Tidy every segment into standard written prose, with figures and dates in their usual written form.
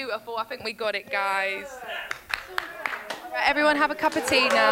beautiful. I think we got it, guys. Right, everyone have a cup of tea now.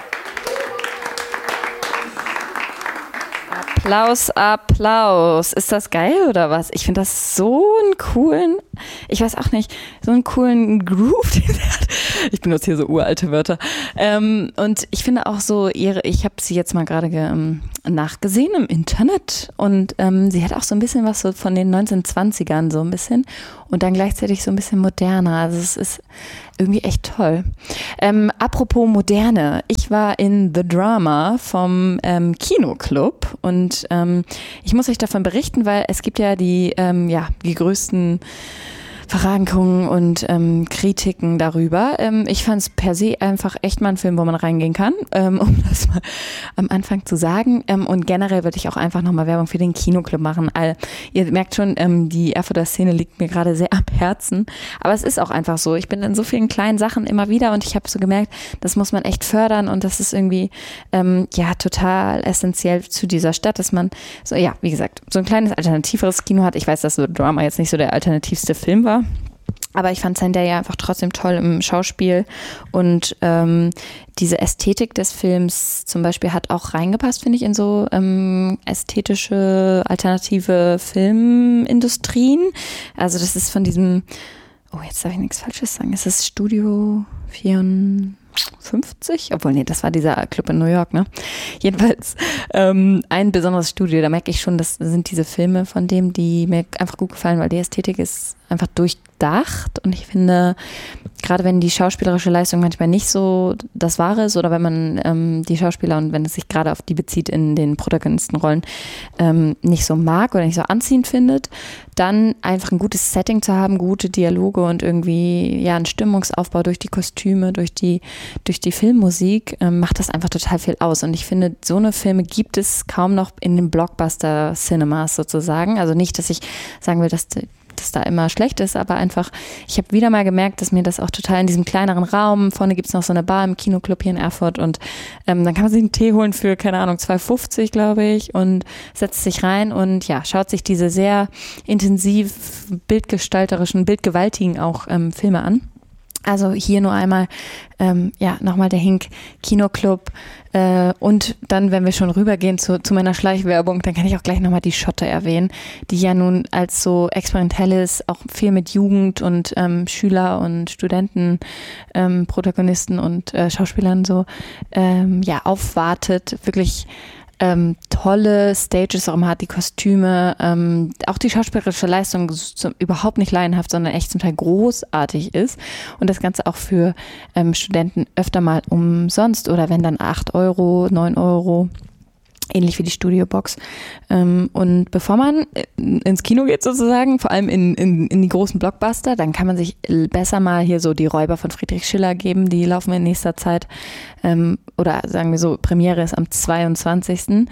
Applaus, Applaus. Ist das geil oder was? Ich finde das so einen coolen, ich weiß auch nicht, so einen coolen Groove, den er hat. Ich benutze hier so uralte Wörter. Und ich finde auch so ich habe sie jetzt mal gerade nachgesehen im Internet und sie hat auch so ein bisschen was so von den 1920ern so ein bisschen und dann gleichzeitig so ein bisschen moderner. Also es ist irgendwie echt toll. Apropos Moderne, ich war in The Drama vom Kinoclub und ich muss euch davon berichten, weil es gibt ja die größten Verrankungen und Kritiken darüber. Ich fand es per se einfach echt mal ein Film, wo man reingehen kann, um das mal am Anfang zu sagen. Und generell würde ich auch einfach nochmal Werbung für den Kinoclub machen. Ihr merkt schon, die Erfurter Szene liegt mir gerade sehr am Herzen. Aber es ist auch einfach so. Ich bin in so vielen kleinen Sachen immer wieder und ich habe so gemerkt, das muss man echt fördern und das ist irgendwie total essentiell zu dieser Stadt, dass man so, ja, wie gesagt, so ein kleines alternativeres Kino hat. Ich weiß, dass so Drama jetzt nicht so der alternativste Film war. Aber ich fand Zendaya einfach trotzdem toll im Schauspiel und diese Ästhetik des Films zum Beispiel hat auch reingepasst, finde ich, in so ästhetische, alternative Filmindustrien. Also das ist von diesem, jetzt darf ich nichts Falsches sagen, es ist Studio 54, obwohl, nee, das war dieser Club in New York, ne? Jedenfalls ein besonderes Studio, da merke ich schon, das sind diese Filme von dem, die mir einfach gut gefallen, weil die Ästhetik ist einfach durchdacht und ich finde, gerade wenn die schauspielerische Leistung manchmal nicht so das Wahre ist oder wenn man die Schauspieler und wenn es sich gerade auf die bezieht in den Protagonistenrollen nicht so mag oder nicht so anziehend findet, dann einfach ein gutes Setting zu haben, gute Dialoge und irgendwie ja einen Stimmungsaufbau durch die Kostüme, durch die Filmmusik macht das einfach total viel aus und ich finde, so eine Filme gibt es kaum noch in den Blockbuster-Cinemas sozusagen, also nicht, dass ich sagen will, dass da immer schlecht ist, aber einfach, ich habe wieder mal gemerkt, dass mir das auch total in diesem kleineren Raum, vorne gibt es noch so eine Bar im Kinoclub hier in Erfurt und dann kann man sich einen Tee holen für, keine Ahnung, 2,50 glaube ich und setzt sich rein und ja, schaut sich diese sehr intensiv bildgestalterischen, bildgewaltigen auch Filme an. Also hier nur einmal, nochmal der Hink, Kinoclub und dann, wenn wir schon rübergehen zu meiner Schleichwerbung, dann kann ich auch gleich nochmal die Schotte erwähnen, die ja nun als so experimentelles, auch viel mit Jugend und Schüler und Studenten, Protagonisten und Schauspielern so, aufwartet, wirklich tolle Stages auch hat, die Kostüme, auch die schauspielerische Leistung überhaupt nicht laienhaft, sondern echt zum Teil großartig ist und das Ganze auch für Studenten öfter mal umsonst oder wenn dann 8 Euro, 9 Euro, ähnlich wie die Studiobox. Und bevor man ins Kino geht sozusagen, vor allem in die großen Blockbuster, dann kann man sich besser mal hier so die Räuber von Friedrich Schiller geben, die laufen in nächster Zeit. Oder sagen wir so, Premiere ist am 22.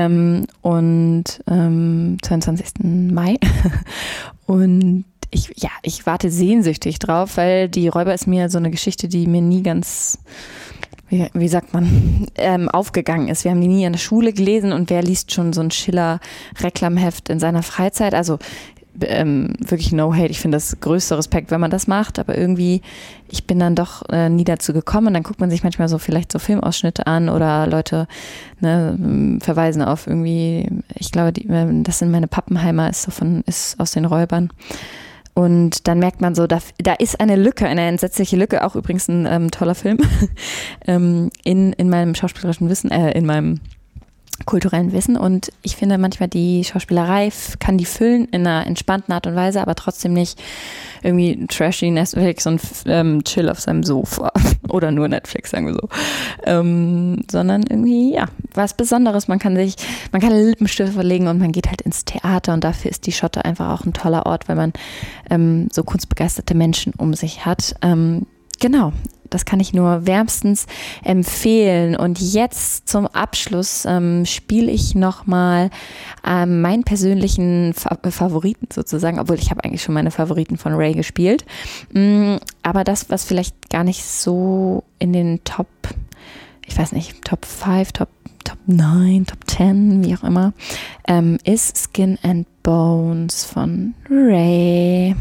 22. Mai. Und ich warte sehnsüchtig drauf, weil die Räuber ist mir so eine Geschichte, die mir nie ganz, wie sagt man, aufgegangen ist. Wir haben die nie in der Schule gelesen und wer liest schon so ein Schiller-Reklamheft in seiner Freizeit? Also wirklich no hate. Ich finde das größte Respekt, wenn man das macht, aber irgendwie, ich bin dann doch nie dazu gekommen und dann guckt man sich manchmal so vielleicht so Filmausschnitte an oder Leute verweisen auf irgendwie, ich glaube, das sind meine Pappenheimer, ist aus den Räubern. Und dann merkt man so, da ist eine Lücke, eine entsetzliche Lücke, auch übrigens ein toller Film, in meinem schauspielerischen Wissen, in meinem kulturellen Wissen. Und ich finde manchmal die Schauspielerei kann die füllen in einer entspannten Art und Weise, aber trotzdem nicht irgendwie trashy Netflix und chill auf seinem Sofa oder nur Netflix, sagen wir so. Sondern irgendwie, ja, was Besonderes. Man kann Lippenstift verlegen und man geht halt ins Theater und dafür ist die Schotte einfach auch ein toller Ort, weil man so kunstbegeisterte Menschen um sich hat. Genau. Das kann ich nur wärmstens empfehlen. Und jetzt zum Abschluss spiele ich nochmal meinen persönlichen Favoriten sozusagen, obwohl ich habe eigentlich schon meine Favoriten von Ray gespielt. Aber das, was vielleicht gar nicht so in den Top 5, Top 9, Top 10, wie auch immer, ist Skin and Bones von Ray.